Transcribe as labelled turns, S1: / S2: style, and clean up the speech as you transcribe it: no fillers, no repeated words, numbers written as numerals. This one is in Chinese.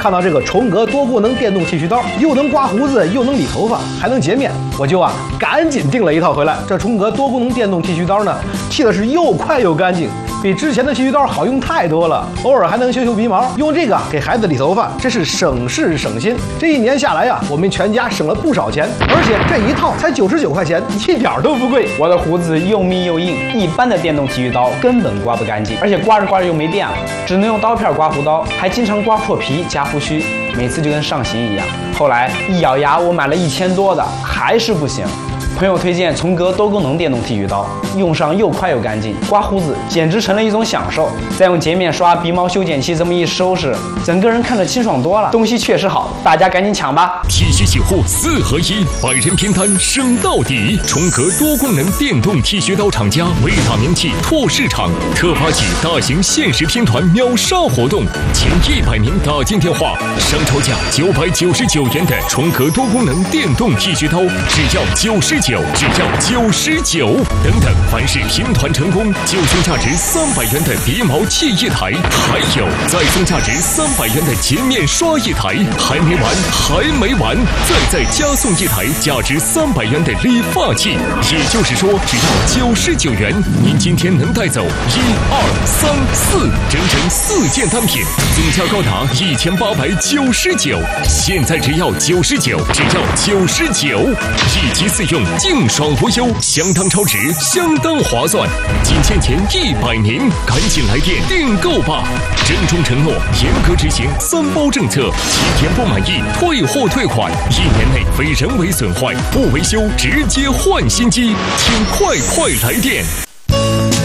S1: 看到这个重格多功能电动剃须刀，又能刮胡子，又能理头发，还能洁面，我就赶紧订了一套回来。这重格多功能电动剃须刀呢，剃的是又快又干净，比之前的剃须刀好用太多了。偶尔还能修鼻毛，用这个给孩子理头发，真是省事省心。这一年下来呀，我们全家省了不少钱，而且这一套才99块钱，一点都不贵。
S2: 我的胡子又密又硬，一般的电动剃须刀根本刮不干净，而且刮着刮着又没电了，只能用刀片刮胡刀，还经常刮破皮夹胡须，每次就跟上刑一样。后来一咬牙，我买了1000多的，还是不行。朋友推荐重格多功能电动剃须刀，用上又快又干净，刮胡子简直成了一种享受。再用洁面刷、鼻毛修剪器这么一收拾，整个人看着清爽多了。东西确实好，大家赶紧抢吧！
S3: 剃须洗护4合1，百人拼单升到底。重格多功能电动剃须刀厂家为打名气拓市场，特发起大型限时拼团秒杀活动，前100名打进电话上抽价999元的重格多功能电动剃须刀，只要99，只要99。等等，凡是拼团成功，就送价值300元的鼻毛器1台，还有再送价值300元的洁面刷1台，还没完，还没完，再加送1台价值300元的理发器。也就是说，只要99元，您今天能带走1、2、3、4，整整4件单品，总价高达1899。现在只要99，只要99，1机4用，净爽无忧，相当超值，相当划算。仅限前100名，赶紧来电订购吧！郑重承诺，严格执行3包政策，7天不满意退货退款，1年内非人为损坏不维修直接换新机，请快来电！